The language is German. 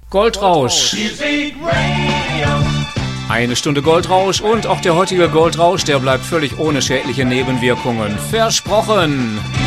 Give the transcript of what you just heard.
Goldrausch. Eine Stunde Goldrausch und auch der heutige Goldrausch, der bleibt völlig ohne schädliche Nebenwirkungen. Versprochen!